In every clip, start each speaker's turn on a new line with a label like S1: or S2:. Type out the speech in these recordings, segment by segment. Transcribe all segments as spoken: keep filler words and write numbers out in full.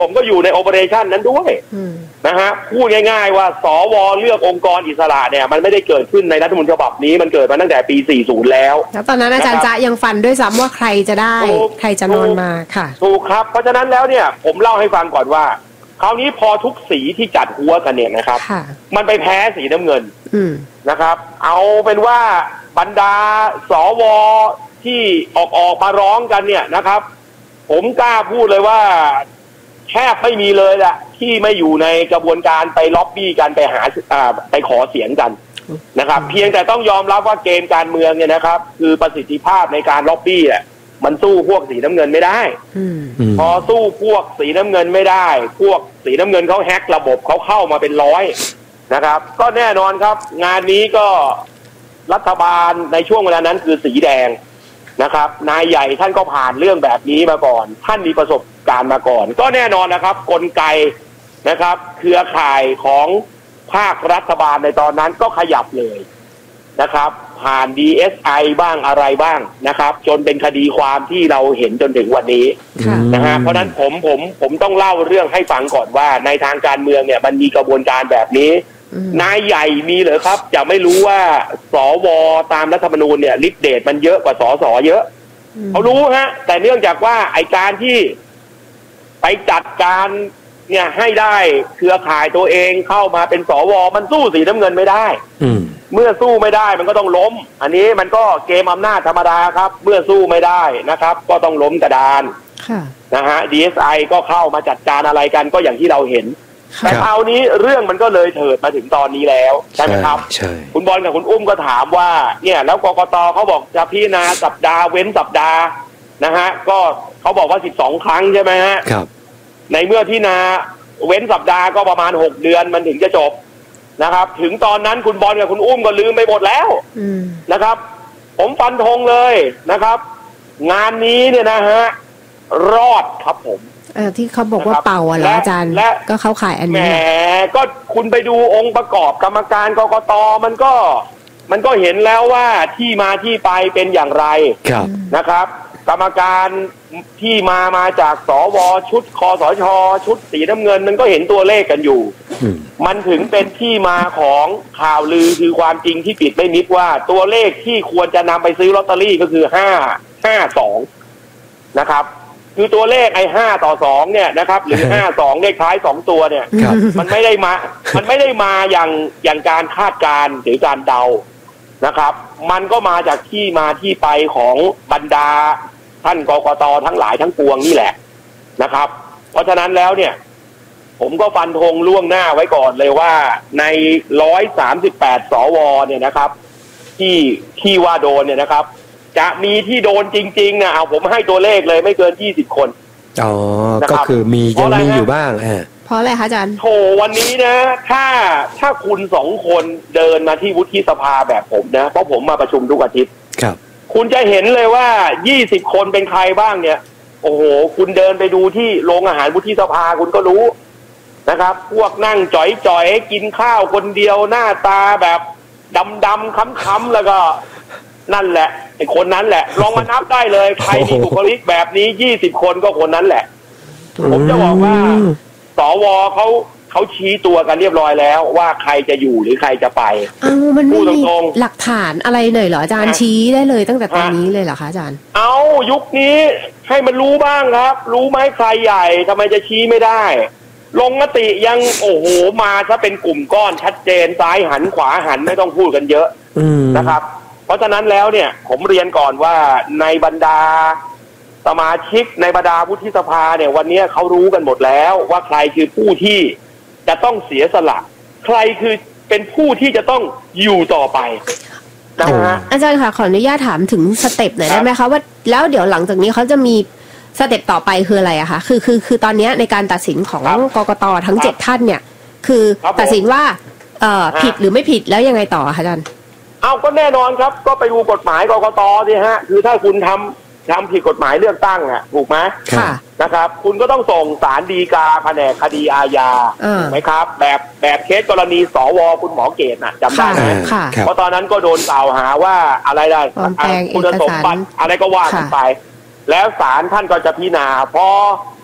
S1: ผมก็อยู่ในโอเปอเรชันนั้นด้วยนะฮะพูดง่ายๆว่าสวเลือกองค์กรอิสระเนี่ยมันไม่ได้เกิดขึ้นในรัฐธรรมนูญฉบับนี้มันเกิดมาตั้งแต่ปีสี่สิบแล้ว
S2: แล้วตอนนั้นอาจารย์จ๊ะยังฟันด้วยซ้ำว่าใครจะได้ใครจะนอนมาค่ะ
S1: ถูกครับเพราะฉะนั้นแล้วเนี่ยผมเล่าให้ฟังก่อนว่าคราวนี้พอทุกสีที่จัดหัวกันเนี่ยนะครับมันไปแพ้สีน้ำเงินนะครับเอาเป็นว่าบรรดาสวที่ออกออกมาร้องกันเนี่ยนะครับผมกล้าพูดเลยว่าแทบไม่มีเลยแหละที่ไม่อยู่ในกระบวนการไปล็อบบี้กันไปหาไปขอเสียงกันนะครับเพียงแต่ต้องยอมรับว่าเกมการเมืองเนี่ยนะครับคือประสิทธิภาพในการล็อบบี้อ่ะมันสู้พวกสีน้ำเงินไม่ได้พอสู้พวกสีน้ำเงินไม่ได้พวกสีน้ำเงินเขาแฮกระบบเขาเข้ามาเป็นร้อยนะครับก็แน่นอนครับงานนี้ก็รัฐบาลในช่วงเวลานั้นคือสีแดงนะครับนายใหญ่ท่านก็ผ่านเรื่องแบบนี้มาก่อนท่านมีประสบการณ์มาก่อนก็แน่นอนนะครับกลไกนะครับเครือข่ายของภาครัฐบาลในตอนนั้นก็ขยับเลยนะครับผ่าน ดี เอส ไอ บ้างอะไรบ้างนะครับจนเป็นคดีความที่เราเห็นจนถึงวันนี้นะฮะเพราะนั้นผมผมผมต้องเล่าเรื่องให้ฟังก่อนว่าในทางการเมืองเนี่ยมันมีกระบวนการแบบนี้นายใหญ่มีเหรอครับจะไม่รู้ว่าสวตามรัฐธรรมนูญเนี่ยฤทธิ์เดชมันเยอะกว่าสสเยอะเขารู้ฮะแต่เนื่องจากว่าไอการที่ไปจัดการเนี่ยให้ได้เครือข่ายตัวเองเข้ามาเป็นสวมันสู้สีน้ำเงินไม่ได้เมื่อสู้ไม่ได้มันก็ต้องล้มอันนี้มันก็เกมอำนาจธรรมดาครับเมื่อสู้ไม่ได้นะครับก็ต้องล้มกระดานนะฮะ ดี เอส ไอ ก็เข้ามาจัดการอะไรกันก็อย่างที่เราเห็นแต่คราวนี้เรื่องมันก็เลยเถิดมาถึงตอนนี้แล้วใช่ไหมครับคุณบอลกับคุณอุ้มก็ถามว่าเนี่ยแล้วกกตเขาบอกจะพิจารณาสัปดาห์เว้นสัปดาห์นะฮะก็เขาบอกว่าสิบสองครั้งใช่ไหมฮะในเมื่อพิจารณาเว้นสัปดาห์ก็ประมาณหกเดือนมันถึงจะจบนะครับถึงตอนนั้นคุณบอลกับคุณอุ้มก็ลืมไปหมดแล้วนะครับผมฟันธงเลยนะครับงานนี้เนี่ยนะฮะรอดครับผม
S2: เออที่เขาบอกว่าเป่าอะไรอาจารย์ก็เข้าข่ายอันนี้
S1: แหมก็คุณไปดูองค์ประกอบกรรมการกกตมันก็มันก็เห็นแล้วว่าที่มาที่ไปเป็นอย่างไรนะครับกรรมการที่มามาจากสวชุดคสชชุดสีน้ำเงินมันก็เห็นตัวเลขกันอยู่มันถึงเป็นที่มาของข่าวลือคือความจริงที่ปิดไม่มิดว่าตัวเลขที่ควรจะนำไปซื้อลอตเตอรี่ก็คือห้าห้าสองนะครับคือตัวเลขไอ้ห้าต่อสองเนี่ยนะครับหรือห้าสองเลขท้ายสองตัวเนี่ยมันไม่ได้มามันไม่ได้มาอย่างอย่างการคาดการณ์หรือการเดานะครับมันก็มาจากที่มาที่ไปของบรรดาท่านกกตทั้งหลายทั้งปวงนี่แหละนะครับเพราะฉะนั้นแล้วเนี่ยผมก็ฟันธงล่วงหน้าไว้ก่อนเลยว่าในหนึ่งร้อยสามสิบแปดสวเนี่ยนะครับที่ที่ว่าโดนเนี่ยนะครับจะมีที่โดนจริงๆนะเอาผมให้ตัวเลขเลยไม่เกินยี่สิบคน
S3: อ๋อก็คือมียังมีอยู่บ้างฮะ
S2: เพราะอะไรคะอาจารย์
S1: โถวันนี้นะถ้าถ้าคุณสองคนเดินมาที่วุฒิสภาแบบผมนะเพราะผมมาประชุมทุกอาทิตย์
S3: ครับ
S1: คุณจะเห็นเลยว่ายี่สิบคนเป็นใครบ้างเนี่ยโอ้โหคุณเดินไปดูที่โรงอาหารวุฒิสภาคุณก็รู้นะครับพวกนั่งจ่อยๆกินข้าวคนเดียวหน้าตาแบบดำๆค้ำๆแล้วก็นั่นแหละไอ้คนนั้นแหละลองมานับได้เลยใครมีบุคลิกแบบนี้ยี่สิบคนก็คนนั้นแหละผมจะบอกว่าสวเขาเขาชี้ตัวกันเรียบร้อยแล้วว่าใครจะอยู่หรือใครจะไป
S2: เอามันไม่มีหลักฐานอะไรหน่อยเหรออาจารย์ชี้ได้เลยตั้งแต่ตอนนี้เลยเหรอคะอาจารย์
S1: เอายุคนี้ให้มันรู้บ้างครับรู้ไหมใครใหญ่ทำไมจะชี้ไม่ได้ลงมติยังโอ้โหมาถ้าเป็นกลุ่มก้อนชัดเจนซ้ายหันขวาหันไม่ต้องพูดกันเยอะนะครับเพราะฉะนั้นแล้วเนี่ยผมเรียนก่อนว่าในบรรดาสมาชิกในบรรดาวุฒิสภาเนี่ยวันนี้เขารู้กันหมดแล้วว่าใครคือผู้ที่จะต้องเสียสละใครคือเป็นผู้ที่จะต้องอยู่ต่อไปนะฮะ
S2: อาจารย์ค่ะขออนุญาตถามถึงสเต็ปหน่อยได้ไหมคะว่าแล้วเดี๋ยวหลังจากนี้เขาจะมีสเต็ปต่อไปคืออะไรอะคะคือคือคือตอนนี้ในการตัดสินของกกตทั้งเจ็ดท่านเนี่ยคือตัดสินว่าเอ่อผิดหรือไม่ผิดแล้วยังไงต่อคะอาจารย์
S1: เอาก็แน่นอนครับก็ไปดูกฎหมายกกตสิฮะคือถ้าคุณทำทำผิดกฎหมายเลือกตั้งอ่ะถูกไหม
S2: ค่ะ
S1: นะครับคุณก็ต้องส่งศาลฎีกาแผนกคดีอาญาถูกไหมครับแบบแบบเคสกรณีสวคุณหมอเกตน่ะจำได้ไหมเพราะตอนนั้นก็โดนกล่าวหาว่าอะไรได้คุณสมบัติอะไรก็ว่ากันไปแล้วศาลท่านก็จะพิจารณาพอ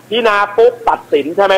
S1: พิจารณาปุ๊บตัดสินใช่ไหม